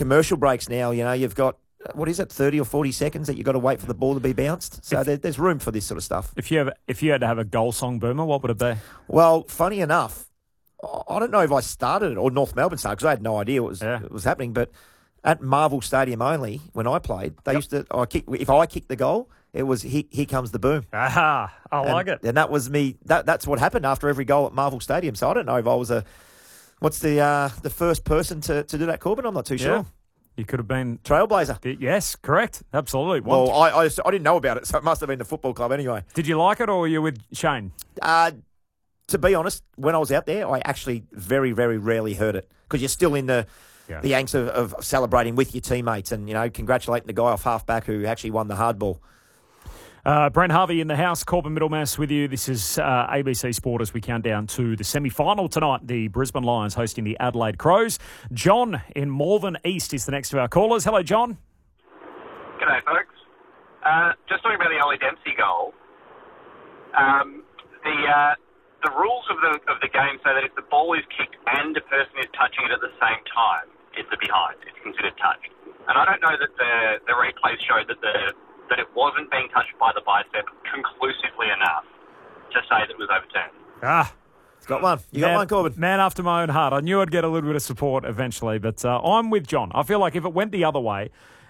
commercial breaks now, you've got, 30 or 40 seconds that you've got to wait for the ball to be bounced. So there's room for this sort of stuff. If you had to have a goal song, Boomer, what would it be? Well, funny enough, I don't know if I started it or North Melbourne started because I had no idea it was happening. But at Marvel Stadium only, when I played, they used to. If I kicked the goal, it was here comes the boom. Aha! Like it. And that was me. That's what happened after every goal at Marvel Stadium. So I don't know if I was what's the first person to do that, Corbin? I'm not too sure. You could have been Trailblazer. Yes, correct. Absolutely. Well, I didn't know about it, so it must have been the football club anyway. Did you like it, or were you with Shane? To be honest, when I was out there, I actually very, very rarely heard it because you're still in the angst of celebrating with your teammates and, congratulating the guy off half-back who actually won the hardball. Brent Harvey in the house, Corbin Middlemass with you. This is ABC Sport as we count down to the semi-final tonight. The Brisbane Lions hosting the Adelaide Crows. John in Malvern East is the next of our callers. Hello, John. G'day, folks. Just talking about the Ollie Dempsey goal. The rules of the game say that if the ball is kicked and a person is touching it at the same time, it's a behind. It's considered touch. And I don't know that the replays showed that it wasn't being touched by the bicep conclusively enough to say that it was overturned. It's got one. You got one, Corbin. Man after my own heart. I knew I'd get a little bit of support eventually, but I'm with John. I feel like if it went the other way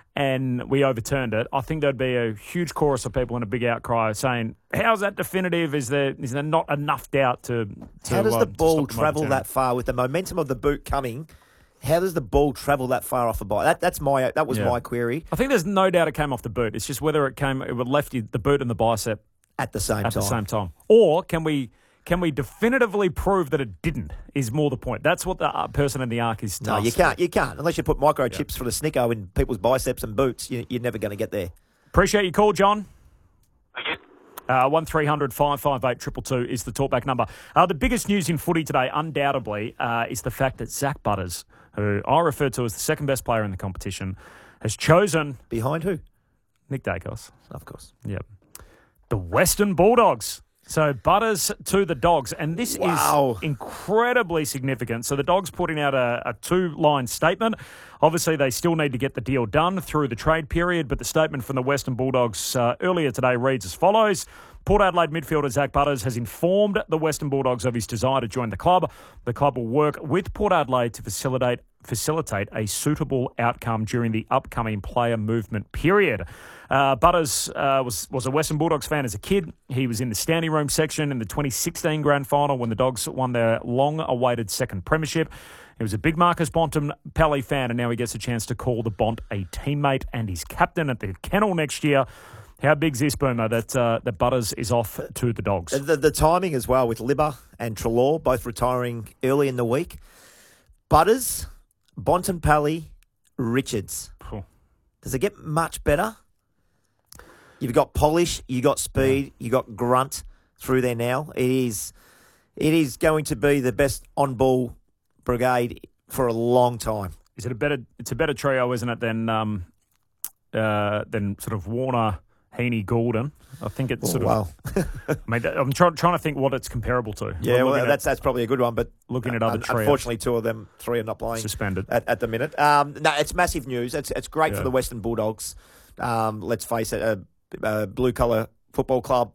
and we overturned it, I think there'd be a huge chorus of people and a big outcry saying, how's that definitive? Is there not enough doubt to how does the ball travel that far with the momentum of the boot coming? How does the ball travel that far off the ball? That was my query. I think there's no doubt it came off the boot. It's just whether it left the boot and the bicep at the same time. Or can we definitively prove that it didn't? Is more the point. That's what the person in the arc is. No, you can't. You can't unless you put microchips for the snicko in people's biceps and boots. You're never going to get there. Appreciate your call, John. Thank you. 1300 558 222 is the talkback number. The biggest news in footy today, undoubtedly, is the fact that Zach Butters, who I refer to as the second best player in the competition, has chosen... Behind who? Nick Dacos. Of course. Yep. The Western Bulldogs. So Butters to the Dogs. And this is incredibly significant. So the Dogs putting out a two-line statement. Obviously, they still need to get the deal done through the trade period, but the statement from the Western Bulldogs earlier today reads as follows. Port Adelaide midfielder Zach Butters has informed the Western Bulldogs of his desire to join the club. The club will work with Port Adelaide to facilitate a suitable outcome during the upcoming player movement period. Butters was a Western Bulldogs fan as a kid. He was in the standing room section in the 2016 grand final when the Dogs won their long-awaited second premiership. He was a big Marcus Bontempelli fan, and now he gets a chance to call the Bont a teammate and his captain at the kennel next year. How big's this, Boomer, that Butters is off to the Dogs? The timing as well with Libba and Treloar both retiring early in the week. Butters, Bontempelli, Richards. Cool. Does it get much better? You've got polish, you got speed, you got grunt through there now. It is going to be the best on-ball brigade for a long time. Is it it's a better trio, isn't it, than sort of Warner, Heaney, Gordon? I think it's sort of... I mean, I'm trying to think what it's comparable to. Yeah, well, that's probably a good one, but looking at other trios. Unfortunately, two of them, three are not playing. Suspended. At the minute. No, it's massive news. It's great for the Western Bulldogs. Let's face it, blue-collar football club,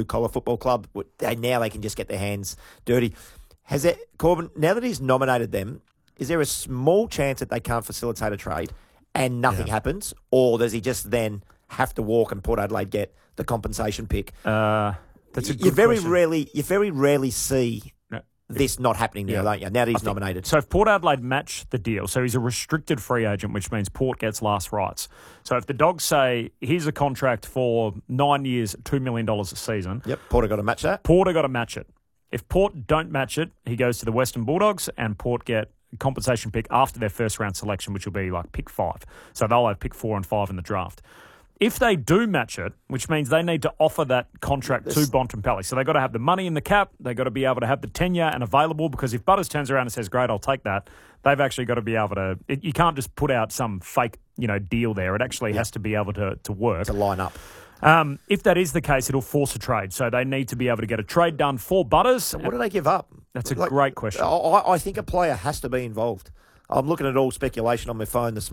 now they can just get their hands dirty. Corbin, now that he's nominated them, is there a small chance that they can't facilitate a trade and nothing happens? Or does he just then have to walk and Port Adelaide get the compensation pick? That's a good you very question. rarely see this not happening now, don't you? Now that he's nominated. So if Port Adelaide match the deal, so he's a restricted free agent, which means Port gets last rights. So if the Dogs say, here's a contract for 9 years, $2 million a season. Yep, Port have got to match that. Port have got to match it. If Port don't match it, he goes to the Western Bulldogs and Port get compensation pick after their first round selection, which will be like pick 5. So they'll have pick 4 and 5 in the draft. If they do match it, which means they need to offer that contract to Bontempelli. So they've got to have the money in the cap. They've got to be able to have the tenure and available, because if Butters turns around and says, great, I'll take that, they've actually got to be able to... You can't just put out some fake deal there. It actually has to be able to work. To line up. If that is the case, it'll force a trade. So they need to be able to get a trade done for Butters. So what do they give up? That's a great question. I think a player has to be involved. I'm looking at all speculation on my phone this